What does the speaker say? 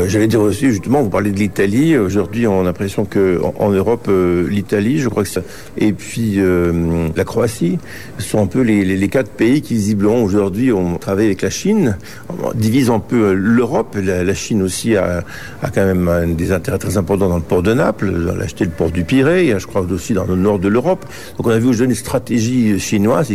J'allais dire aussi, justement, vous parlez de l'Italie. Aujourd'hui, on a l'impression qu'en Europe, l'Italie, je crois que ça, et puis la Croatie, sont un peu les 4 pays qui, visiblement, aujourd'hui, ont travaillé avec la Chine. On divise un peu l'Europe. La Chine aussi a quand même des intérêts très importants dans le port de Naples. Elle a acheté le port du Pirée, je crois aussi dans le nord de l'Europe. Donc on a vu aujourd'hui une stratégie chinoise